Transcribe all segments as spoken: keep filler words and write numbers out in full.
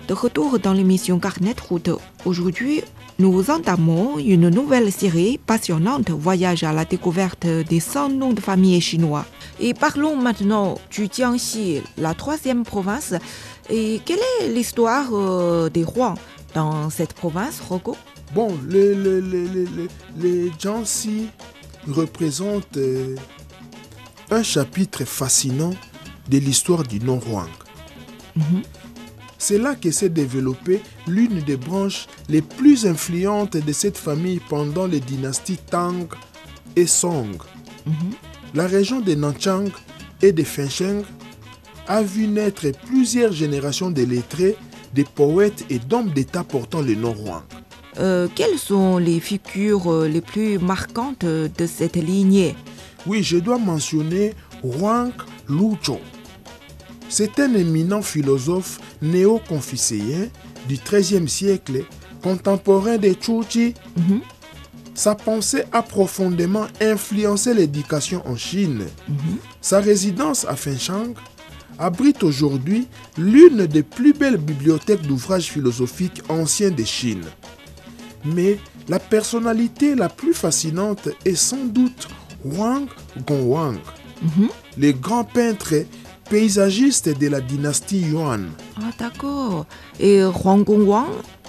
de retour dans l'émission Carnet Route. Aujourd'hui, nous entamons une nouvelle série passionnante, voyage à la découverte des cent noms de famille chinois. Et parlons maintenant du Jiangxi, la troisième province. Et quelle est l'histoire euh, des Huang dans cette province, Rocco? Bon, les, les, les, les, les, les Jiangxi représentent euh, un chapitre fascinant de l'histoire du nom Huang. Mm-hmm. C'est là que s'est développée l'une des branches les plus influentes de cette famille pendant les dynasties Tang et Song. Mm-hmm. La région de Nanchang et de Fencheng a vu naître plusieurs générations de lettrés, de poètes et d'hommes d'État portant le nom Huang. Euh, quelles sont les figures les plus marquantes de cette lignée? Oui, je dois mentionner Huang Luzhou. C'est un éminent philosophe néo-confucéen du treizième siècle, contemporain de Zhuji. Mm-hmm. Sa pensée a profondément influencé l'éducation en Chine. Mm-hmm. Sa résidence à Fenchang abrite aujourd'hui l'une des plus belles bibliothèques d'ouvrages philosophiques anciens de Chine. Mais la personnalité la plus fascinante est sans doute Wang Gongwang, Mm-hmm. le grand peintre paysagiste de la dynastie Yuan. Ah, d'accord. Et Huang Gongwang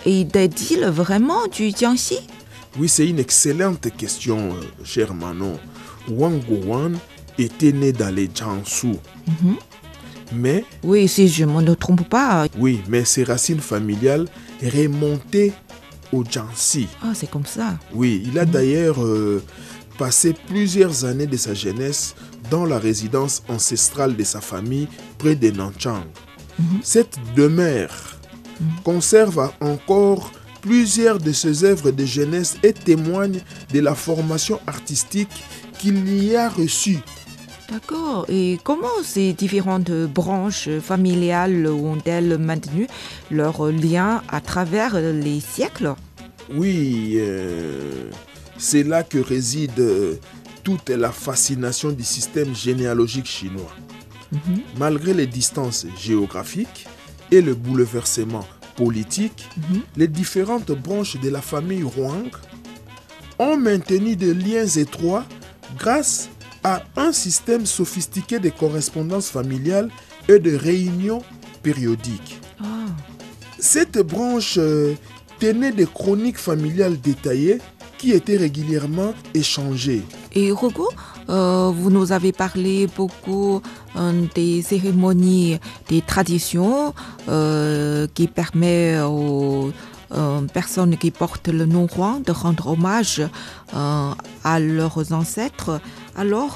est-il vraiment du Jiangxi? Oui, c'est une excellente question, euh, cher Manon. Wang Gongwang était né dans les Jiangsu. Mm-hmm. Mais, Oui, si je ne me trompe pas. oui, mais ses racines familiales remontaient au Jiangxi. Ah, c'est comme ça. Oui, il a d'ailleurs euh, passé plusieurs années de sa jeunesse dans la résidence ancestrale de sa famille près de Nanchang. Mm-hmm. Cette demeure Mm-hmm. conserve encore plusieurs de ses œuvres de jeunesse et témoigne de la formation artistique qu'il y a reçue. D'accord. Et comment ces différentes branches familiales ont-elles maintenu leur lien à travers les siècles? Oui, euh, c'est là que réside euh, toute la fascination du système généalogique chinois. Mm-hmm. Malgré les distances géographiques et le bouleversement politique, Mm-hmm. les différentes branches de la famille Huang ont maintenu des liens étroits grâce à un système sophistiqué de correspondance familiale et de réunions périodiques. Ah. Cette branche euh, tenait des chroniques familiales détaillées qui étaient régulièrement échangées. Et Rocco, euh, vous nous avez parlé beaucoup euh, des cérémonies, des traditions euh, qui permettent aux euh, personnes qui portent le nom Huang de rendre hommage euh, à leurs ancêtres. Alors,